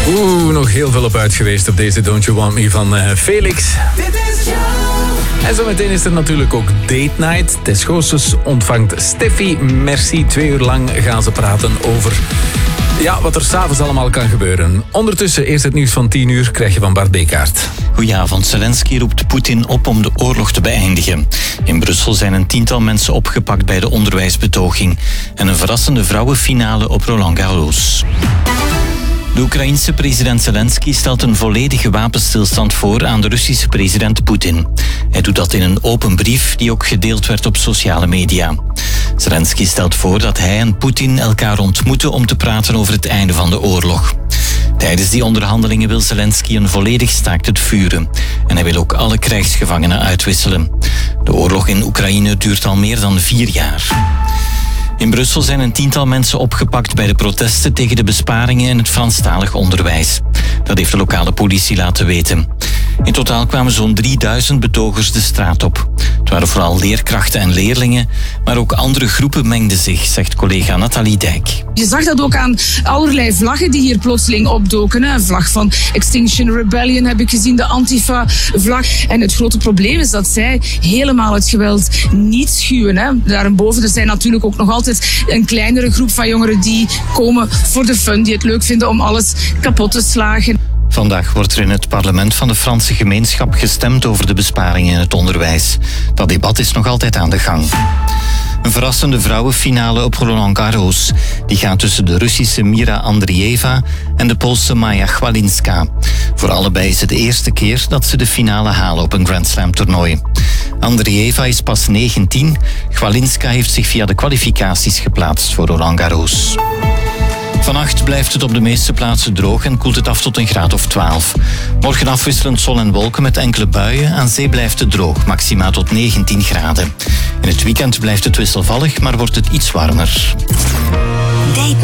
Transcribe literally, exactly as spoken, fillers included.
Oeh, nog heel veel op uit geweest op deze Don't You Want Me van uh, Felix. En zometeen is er natuurlijk ook Date Night. Tess Goossens ontvangt Steffi Merci. Twee uur lang gaan ze praten over ja, wat er s'avonds allemaal kan gebeuren. Ondertussen, eerst het nieuws van tien uur, krijg je van Bart Bekaert. Goedenavond. Zelensky roept Poetin op om de oorlog te beëindigen. In Brussel zijn een tiental mensen opgepakt bij de onderwijsbetoging. En een verrassende vrouwenfinale op Roland Garros. De Oekraïense president Zelensky stelt een volledige wapenstilstand voor aan de Russische president Poetin. Hij doet dat in een open brief die ook gedeeld werd op sociale media. Zelensky stelt voor dat hij en Poetin elkaar ontmoeten om te praten over het einde van de oorlog. Tijdens die onderhandelingen wil Zelensky een volledig staakt het vuren. En hij wil ook alle krijgsgevangenen uitwisselen. De oorlog in Oekraïne duurt al meer dan vier jaar. In Brussel zijn een tiental mensen opgepakt bij de protesten tegen de besparingen in het Franstalig onderwijs. Dat heeft de lokale politie laten weten. In totaal kwamen zo'n drieduizend betogers de straat op. Het waren vooral leerkrachten en leerlingen, maar ook andere groepen mengden zich, zegt collega Nathalie Dijk. Je zag dat ook aan allerlei vlaggen die hier plotseling opdoken. Een vlag van Extinction Rebellion heb ik gezien, de Antifa-vlag. En het grote probleem is dat zij helemaal het geweld niet schuwen. Hè. Daarboven er zijn natuurlijk ook nog altijd een kleinere groep van jongeren die komen voor de fun, die het leuk vinden om alles kapot te slagen. Vandaag wordt er in het parlement van de Franse gemeenschap gestemd over de besparingen in het onderwijs. Dat debat is nog altijd aan de gang. Een verrassende vrouwenfinale op Roland Garros. Die gaat tussen de Russische Mira Andrieva en de Poolse Maja Chwalinska. Voor allebei is het de eerste keer dat ze de finale halen op een Grand Slam toernooi. Andrieva is pas negentien. Chwalinska heeft zich via de kwalificaties geplaatst voor Roland Garros. Vannacht blijft het op de meeste plaatsen droog en koelt het af tot een graad of twaalf. Morgen afwisselend zon en wolken met enkele buien. Aan zee blijft het droog, maxima tot negentien graden. In het weekend blijft het wisselvallig, maar wordt het iets warmer. Date